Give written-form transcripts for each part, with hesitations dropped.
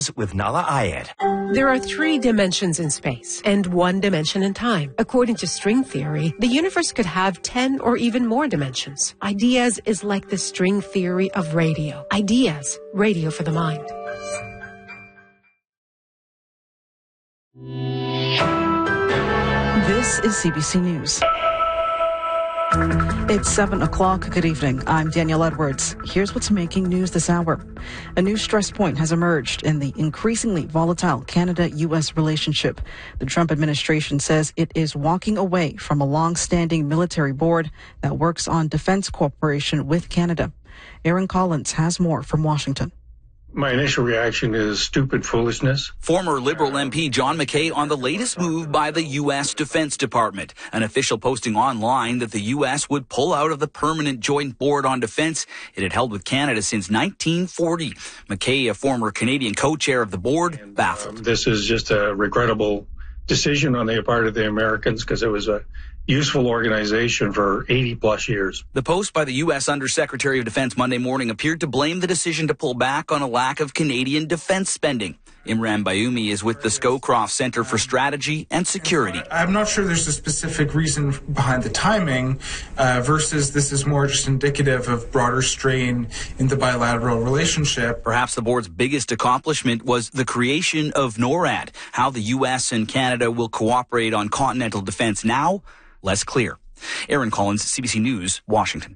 with Nala Ayed. There are 3 dimensions in space and 1 dimension in time. According to string theory, the universe could have 10 or even more dimensions. Ideas is like the string theory of radio. Ideas, radio for the mind. This is CBC News. It's 7 o'clock. Good evening. I'm Danielle Edwards. Here's what's making news this hour. A new stress point has emerged in the increasingly volatile Canada-U.S. relationship. The Trump administration says it is walking away from a long-standing military board that works on defense cooperation with Canada. Aaron Collins has more from Washington. My initial reaction is stupid foolishness. Former Liberal MP John McKay on the latest move by the U.S. Defense Department. An official posting online that the U.S. would pull out of the Permanent Joint Board on Defense it had held with Canada since 1940. McKay, a former Canadian co-chair of the board, baffled. This is just a regrettable decision on the part of the Americans because it was a useful organization for 80-plus years. The post by the U.S. Undersecretary of Defense Monday morning appeared to blame the decision to pull back on a lack of Canadian defense spending. Imran Bayoumi is with the Scowcroft Centre for Strategy and Security. I'm not sure there's a specific reason behind the timing versus this is more just indicative of broader strain in the bilateral relationship. Perhaps the board's biggest accomplishment was the creation of NORAD. How the U.S. and Canada will cooperate on continental defense now, less clear. Aaron Collins, CBC News, Washington.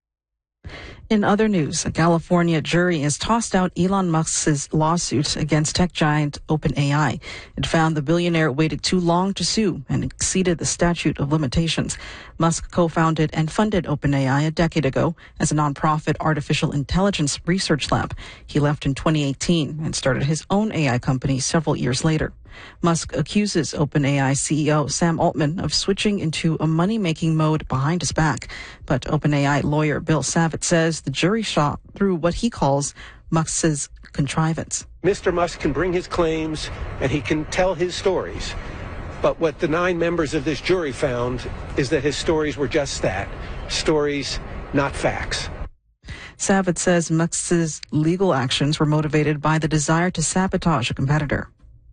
In other news, a California jury has tossed out Elon Musk's lawsuit against tech giant OpenAI. It found the billionaire waited too long to sue and exceeded the statute of limitations. Musk co-founded and funded OpenAI a decade ago as a nonprofit artificial intelligence research lab. He left in 2018 and started his own AI company several years later. Musk accuses OpenAI CEO Sam Altman of switching into a money-making mode behind his back. But OpenAI lawyer Bill Savitt says the jury saw through what he calls Musk's contrivance. Mr. Musk can bring his claims and he can tell his stories. But what the 9 members of this jury found is that his stories were just that, stories, not facts. Savitt says Musk's legal actions were motivated by the desire to sabotage a competitor.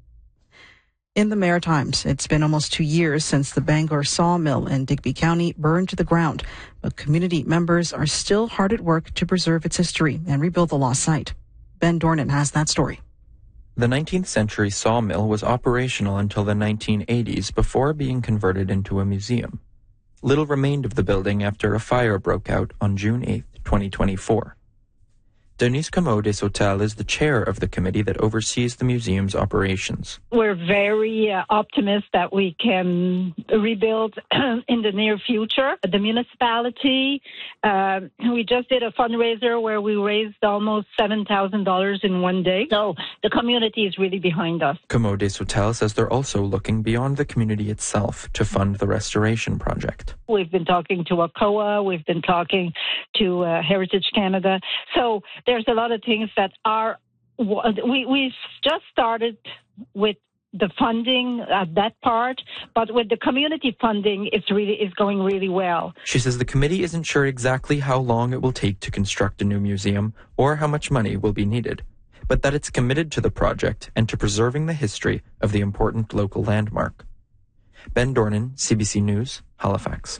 In the Maritimes, it's been almost 2 years since the Bangor sawmill in Digby County burned to the ground, but community members are still hard at work to preserve its history and rebuild the lost site. Ben Dornan has that story. The 19th century sawmill was operational until the 1980s before being converted into a museum. Little remained of the building after a fire broke out on June 8, 2024. Denise Comeau des Hotels is the chair of the committee that oversees the museum's operations. We're very optimistic that we can rebuild in the near future. The municipality, we just did a fundraiser where we raised almost $7,000 in one day. So the community is really behind us. Comeau des Hotels says they're also looking beyond the community itself to fund the restoration project. We've been talking to ACOA, we've been talking to Heritage Canada. So there's a lot of things that are, we've just started with the funding, that part, but with the community funding, it's going really well. She says the committee isn't sure exactly how long it will take to construct a new museum or how much money will be needed, but that it's committed to the project and to preserving the history of the important local landmark. Ben Dornan, CBC News, Halifax.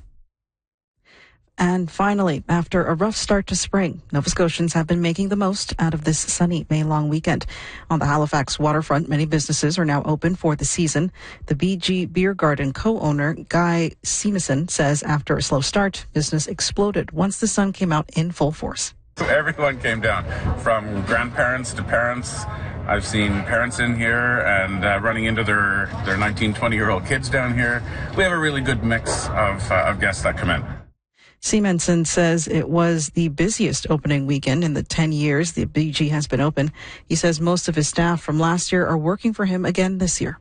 And finally, after a rough start to spring, Nova Scotians have been making the most out of this sunny May-long weekend. On the Halifax waterfront, many businesses are now open for the season. The BG Beer Garden co-owner, Guy Seamison, says after a slow start, business exploded once the sun came out in full force. So everyone came down, from grandparents to parents. I've seen parents in here and running into their 19, 20-year-old kids down here. We have a really good mix of guests that come in. Seamanson says it was the busiest opening weekend in the 10 years the BG has been open. He says most of his staff from last year are working for him again this year.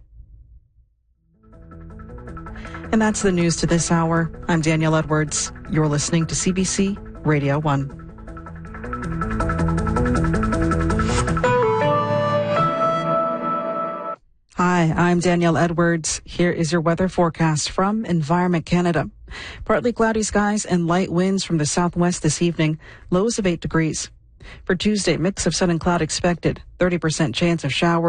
And that's the news to this hour. I'm Danielle Edwards. You're listening to CBC Radio 1. Hi, I'm Danielle Edwards. Here is your weather forecast from Environment Canada. Partly cloudy skies and light winds from the southwest this evening, lows of 8 degrees. For Tuesday, mix of sun and cloud expected, 30% chance of showers.